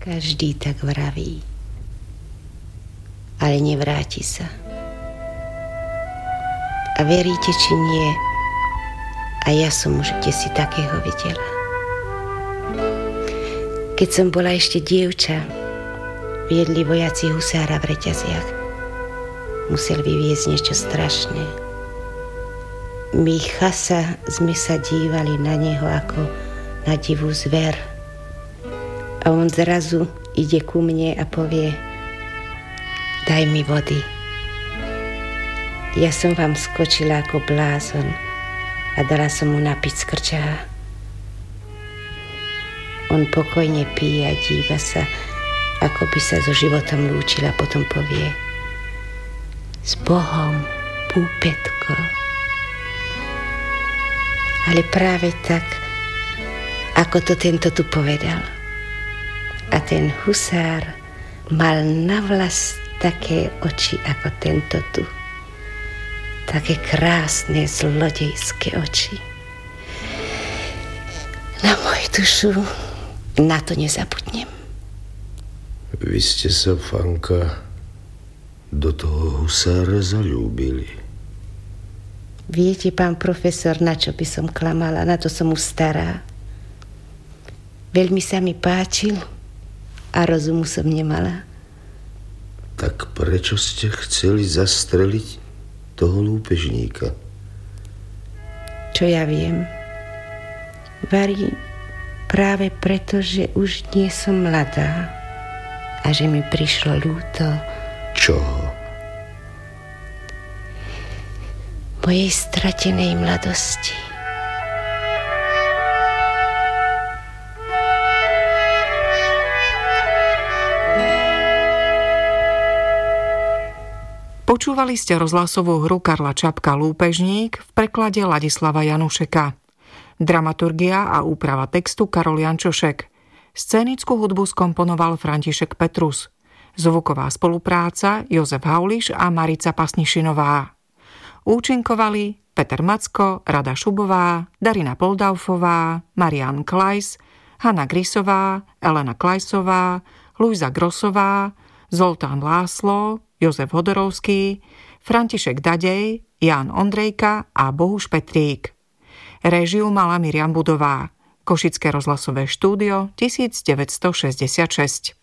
Každý tak vraví, ale nevráti sa. A veríte, či nie, a ja som už kdesi takého videla. Keď som bola ešte dievča, viedli vojaci husára v reťaziach. Musel vyviezť niečo strašné. My chasa sme sa dívali na neho ako na divú zver. A on zrazu ide ku mne a povie: daj mi vody. Ja som vám skočila ako blázon a dala som mu napiť z krčaha. On pokojne pije a díva sa, ako by sa so životom lúčil, a potom povie: s Bohom, púpetko. Ale práve tak, ako to tento tu povedal. A ten husár mal navlas také oči ako tento tu. Také krásne, zlodejské oči. Na moju dušu na to nezabudnem. Vy ste sa, Fanka, do toho husára zaľúbili. Viete, pán profesor, na čo by som klamala? Na to som už stará. Veľmi sa mi páčil a rozumu som nemala. Tak prečo ste chceli zastreliť toho lúpežníka? Čo ja viem? Vari, práve preto, že už nie som mladá a že mi prišlo ľúto. Čoho? Mojej stratenej mladosti. Počúvali ste rozhlasovú hru Karla Čapka Lúpežník v preklade Ladislava Janušeka. Dramaturgia a úprava textu Karol Jančošek. Scénickú hudbu skomponoval František Petrus. Zvuková spolupráca Jozef Hauliš a Marica Pasnišinová. Účinkovali Peter Macko, Rada Šubová, Darina Poldaufová, Marian Klajs, Hanna Grisová, Elena Klajsová, Luisa Grosová, Zoltán Láslo, Jozef Hodorovský, František Dadej, Ján Ondrejka a Bohuš Petrík. Réžiu mala Miriam Budová. Košické rozhlasové štúdio 1966.